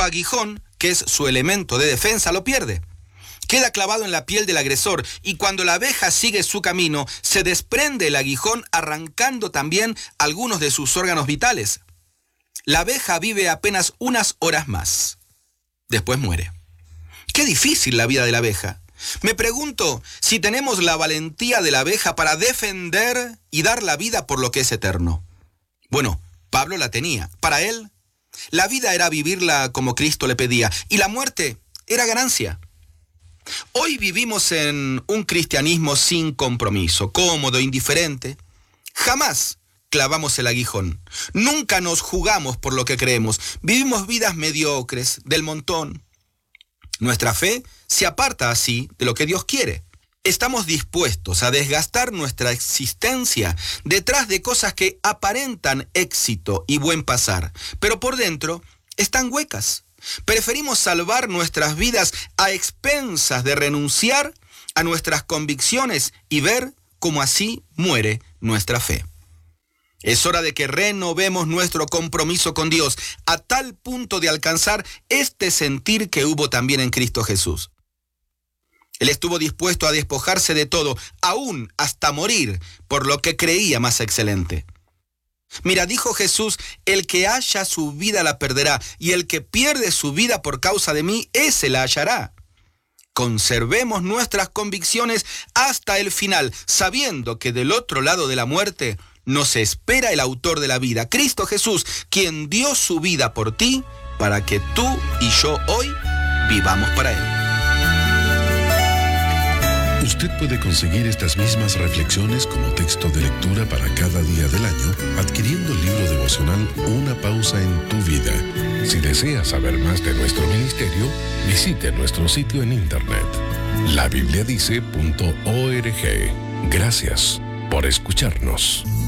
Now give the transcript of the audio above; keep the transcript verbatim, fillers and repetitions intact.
aguijón, que es su elemento de defensa, lo pierde. Queda clavado en la piel del agresor y cuando la abeja sigue su camino, se desprende el aguijón arrancando también algunos de sus órganos vitales. La abeja vive apenas unas horas más. Después muere. Qué difícil la vida de la abeja. Me pregunto si tenemos la valentía de la abeja para defender y dar la vida por lo que es eterno. Bueno, Pablo la tenía. Para él, la vida era vivirla como Cristo le pedía y la muerte era ganancia. Hoy vivimos en un cristianismo sin compromiso, cómodo, indiferente. Jamás clavamos el aguijón. Nunca nos jugamos por lo que creemos. Vivimos vidas mediocres, del montón. Nuestra fe se aparta así de lo que Dios quiere. Estamos dispuestos a desgastar nuestra existencia detrás de cosas que aparentan éxito y buen pasar, pero por dentro están huecas. Preferimos salvar nuestras vidas a expensas de renunciar a nuestras convicciones y ver cómo así muere nuestra fe. Es hora de que renovemos nuestro compromiso con Dios a tal punto de alcanzar este sentir que hubo también en Cristo Jesús. Él estuvo dispuesto a despojarse de todo, aún hasta morir, por lo que creía más excelente. Mira, dijo Jesús, el que halla su vida la perderá, y el que pierde su vida por causa de mí, ese la hallará. Conservemos nuestras convicciones hasta el final, sabiendo que del otro lado de la muerte nos espera el autor de la vida, Cristo Jesús, quien dio su vida por ti, para que tú y yo hoy vivamos para Él. Usted puede conseguir estas mismas reflexiones como texto de lectura para cada día del año adquiriendo el libro devocional Una pausa en tu vida. Si desea saber más de nuestro ministerio, visite nuestro sitio en internet la biblia dice punto org. Gracias por escucharnos.